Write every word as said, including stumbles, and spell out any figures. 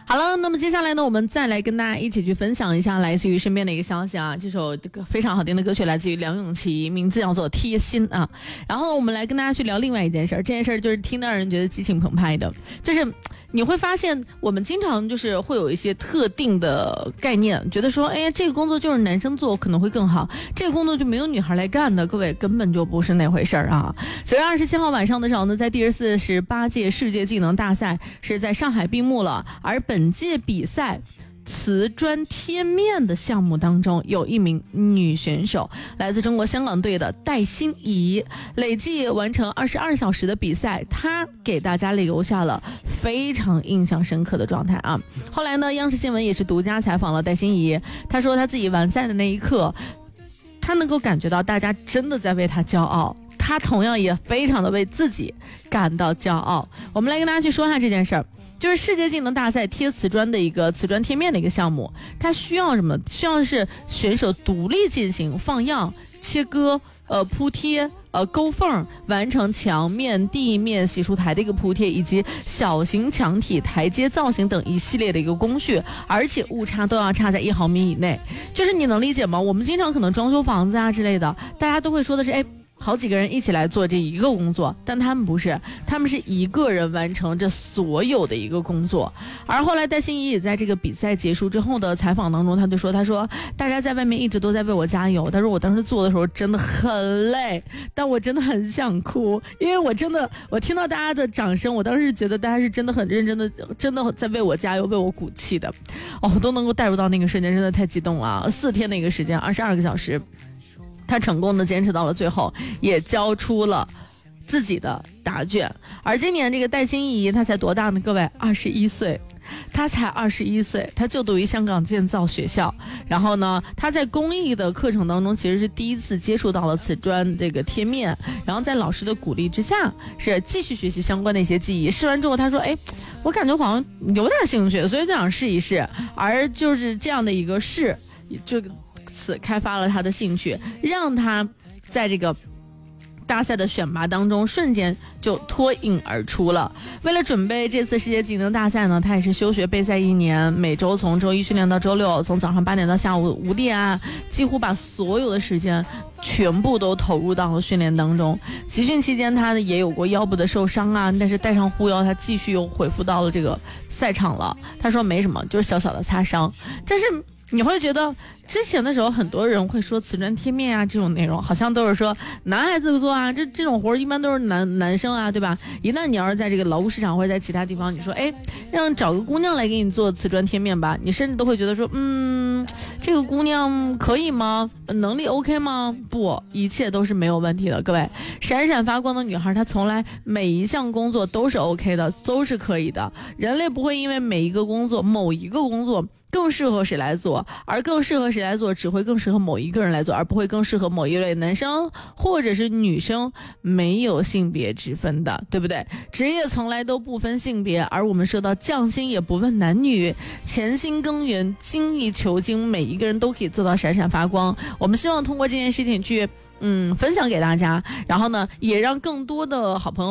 好了，那么接下来呢，我们再来跟大家一起去分享一下来自于身边的一个消息啊。这首非常好听的歌曲来自于梁咏琪，名字叫做《贴心》啊。然后呢，我们来跟大家去聊另外一件事儿，这件事儿就是听得让人觉得激情澎湃的，就是你会发现我们经常就是会有一些特定的概念，觉得说，哎呀，这个工作就是男生做可能会更好，这个工作就没有女孩来干的，各位根本就不是那回事儿啊。九月二十七号晚上的时候呢，在第四十八届世界技能大赛是在上海闭幕了，而本届比赛瓷砖贴面的项目当中，有一名女选手来自中国香港队的戴欣怡，累计完成二十二小时的比赛，她给大家留下了非常印象深刻的状态啊。后来呢，央视新闻也是独家采访了戴欣怡，她说她自己完赛的那一刻，她能够感觉到大家真的在为她骄傲，她同样也非常的为自己感到骄傲。我们来跟大家去说一下这件事儿，就是世界技能大赛贴瓷砖的一个瓷砖贴面的一个项目，它需要什么？需要的是选手独立进行放样、切割、呃铺贴、呃勾缝，完成墙面、地面、洗漱台的一个铺贴，以及小型墙体、台阶造型等一系列的一个工序，而且误差都要差在一毫米以内。就是你能理解吗？我们经常可能装修房子啊之类的，大家都会说的是，哎，好几个人一起来做这一个工作，但他们不是，他们是一个人完成这所有的一个工作。而后来戴欣怡也在这个比赛结束之后的采访当中，他就说，他说大家在外面一直都在为我加油，他说我当时做的时候真的很累，但我真的很想哭，因为我真的我听到大家的掌声，我当时觉得大家是真的很认真的，真的在为我加油，为我鼓气的。哦，我都能够带入到那个瞬间，真的太激动了。四天的一个时间，二十二个小时，他成功的坚持到了最后，也交出了自己的答卷。而今年这个戴欣怡，她才多大呢？各位，二十一岁。他才二十一岁，他就读于香港建造学校。然后呢，他在工艺的课程当中，其实是第一次接触到了瓷砖这个贴面。然后在老师的鼓励之下，是继续学习相关的一些技艺。试完之后，他说：“哎，我感觉好像有点兴趣，所以就想试一试。”而就是这样的一个试，这个此开发了他的兴趣，让他在这个大赛的选拔当中瞬间就脱颖而出了。为了准备这次世界技能大赛呢，他也是休学备赛一年，每周从周一训练到周六，从早上八点到下午五点，几乎把所有的时间全部都投入到了训练当中。集训期间他也有过腰部的受伤啊，但是带上护腰，他继续又恢复到了这个赛场了。他说没什么，就是小小的擦伤。但是你会觉得之前的时候很多人会说瓷砖贴面啊这种内容好像都是说男孩子做啊，这这种活一般都是男男生啊，对吧？一旦你要是在这个劳务市场或者在其他地方，你说哎让找个姑娘来给你做瓷砖贴面吧，你甚至都会觉得说嗯这个姑娘可以吗？能力 OK 吗？不，一切都是没有问题的。各位，闪闪发光的女孩她从来每一项工作都是 OK 的，都是可以的。人类不会因为每一个工作某一个工作更适合谁来做，而更适合谁来做只会更适合某一个人来做，而不会更适合某一类男生或者是女生，没有性别之分的，对不对？职业从来都不分性别，而我们说到匠心也不问男女，潜心耕耘，精益求精，每一个人都可以做到闪闪发光。我们希望通过这件事情去嗯分享给大家，然后呢也让更多的好朋友